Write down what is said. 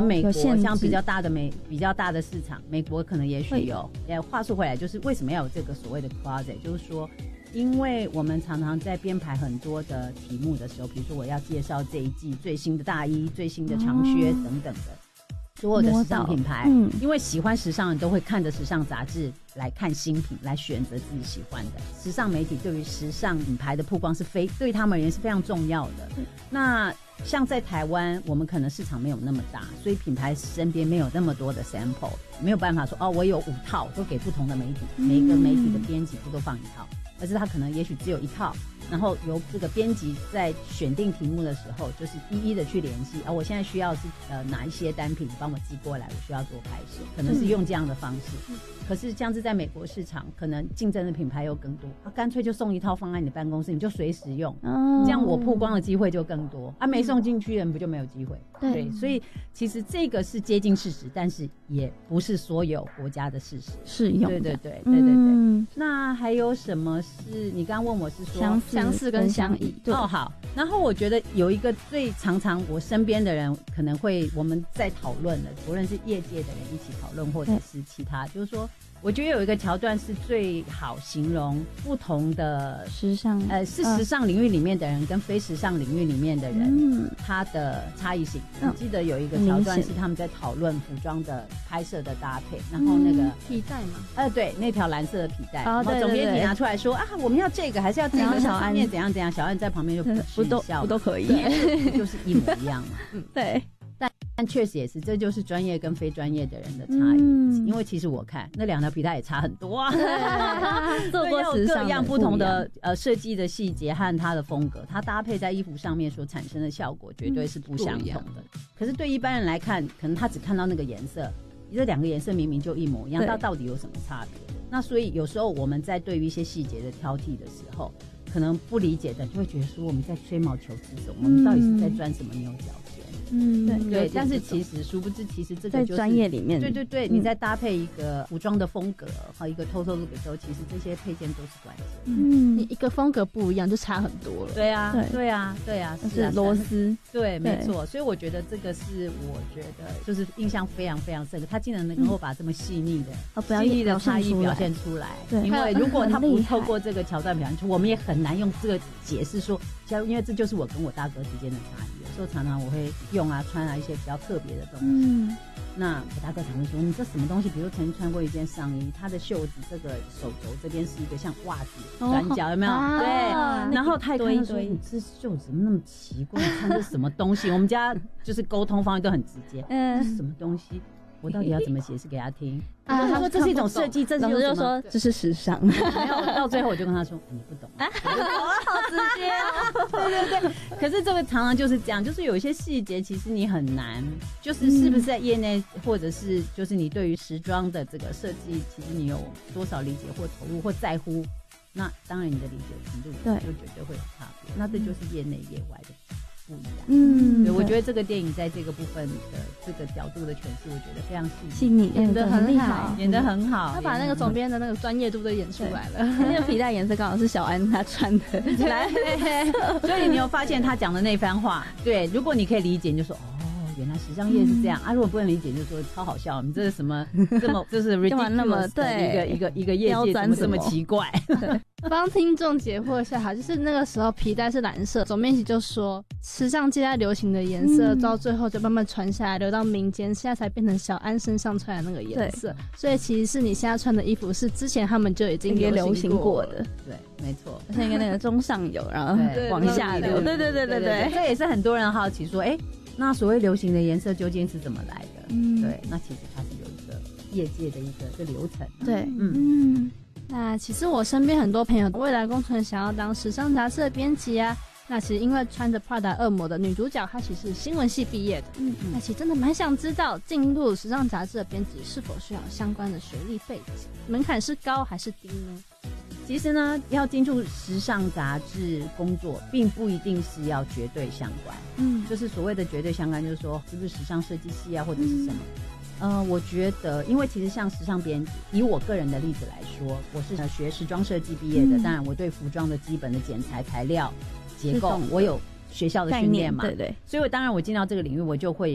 美国像比较大的市场，美国可能也许有。话说回来，就是为什么要有这个所谓的 closet， 就是说因为我们常常在编排很多的题目的时候，比如说我要介绍这一季最新的大衣、最新的长靴等等的所有的时尚品牌，因为喜欢时尚的人都会看着时尚杂志来看新品，来选择自己喜欢的。时尚媒体对于时尚品牌的曝光是对他们而言是非常重要的。那像在台湾，我们可能市场没有那么大，所以品牌身边没有那么多的 sample， 没有办法说我有5套都给不同的媒体，每个媒体的编辑部都放1套，而是他可能也许只有1套，然后由这个编辑在选定题目的时候，就是一一的去联系我现在需要是哪一些单品，你帮我寄过来，我需要做拍摄，可能是用这样的方式。可是这样子在美国市场，可能竞争的品牌又更多，干脆就送1套放在你的办公室，你就随时用，这样我曝光的机会就更多没送进去人不就没有机会？对，所以其实这个是接近事实，但是也不是所有国家的事实适用的。 对。那还有什么是你刚刚问我是说相似跟相异？ 好。然后我觉得有一个最常我身边的人可能会我们在讨论的，无论是业界的人一起讨论，或者是其他，就是说我觉得有一个桥段是最好形容不同的时尚是时尚领域里面的人跟非时尚领域里面的人他的差异性。我记得有一个桥段是他们在讨论服装的拍摄的搭配，然后那个皮带嘛对，那条蓝色的皮带， 然后总编辑拿出来说我们要这个还是要这个， 小安面怎样怎样，小安在旁边就不都可以， 就是一模一样嘛。 对。 但确实也是，这就是专业跟非专业的人的差异。因为其实我看那2条皮带也差很多做过时尚各样不同的设计的细节和它的风格，它搭配在衣服上面所产生的效果绝对是不相同的。可是对一般人来看，可能他只看到那个颜色，这2个颜色明明就一模一样，它到底有什么差别？那所以有时候我们在对于一些细节的挑剔的时候，可能不理解的就会觉得说我们在吹毛求疵什么，我们到底是在钻什么牛角尖？对，但是其实殊不知，其实这个就是在专业里面， 对，你在搭配一个服装的风格和一个 total look 的时候，其实这些配件都是关键。 你一个风格不一样就差很多了。 对啊， 是螺丝， 对，没错。所以我觉得这个是我觉得就是印象非常非常深刻，他竟然能够把这么细腻的差异表现出来。因为如果他不透过这个桥段表现出，我们也很难用这个解释说，因为这就是我跟我大哥之间的差异。有时候常常我会用穿一些比较特别的东西。那我大哥常会说你这什么东西，比如曾经穿过一件上衣，它的袖子这个手肘这边是一个像袜子转角，有没有？对，然后他也看到说你这袖子怎么那么奇怪，你穿这什么东西？我们家就是沟通方面都很直接，这是什么东西？我到底要怎么解释给他听？他说这是一种设计，这是老师就说这是时尚。 没有，到最后我就跟他说你不懂。 好直接对。可是这个常常就是这样，就是有一些细节其实你很难，就是是不是在业内，或者是就是你对于时装的这个设计，其实你有多少理解或投入或在乎，那当然你的理解程度就绝对会有差别。那这就是业内业外的不一样。对，我觉得这个电影在这个部分的这个角度的诠释，我觉得非常细腻， 演得很厉害， 演得很好。 他把那个总编的那个专业度都演出来了。 那个皮带颜色刚好是小安他穿的， 所以你有发现他讲的那番话，对，如果你可以理解，你就说原来时尚业是这样如果不能理解，就说超好笑，你这是什么这么就是 ridiculous 的一个业界怎么这么奇怪？ 帮听众解惑一下哈，就是那个时候皮带是蓝色，总编辑就说时尚界在流行的颜色到最后就慢慢传下来，流到民间，现在才变成小安身上穿的那个颜色。所以其实是你现在穿的衣服是之前他们就已经流行过的。 对，没错， 像一个那个中上游，然后往下流。对， 这也是很多人好奇说，那所谓流行的颜色究竟是怎么来的？对，那其实它是有一个业界的一个流程。 对，那其实我身边很多朋友未来工程想要当时尚杂志的编辑啊，那其实因为穿着 Prada 恶魔的女主角她其实是新闻系毕业的，那其实真的蛮想知道进入时尚杂志的编辑是否需要相关的学历背景，门槛是高还是低呢？ 其实呢，要进入时尚杂志工作并不一定是要绝对相关，就是所谓的绝对相关，就是说是不是时尚设计系啊或者是什么。我觉得因为其实像时尚编辑，以我个人的例子来说，我是学时装设计毕业的，当然我对服装的基本的剪裁材料结构我有学校的训练嘛， 对， 所以当然我进到这个领域我就会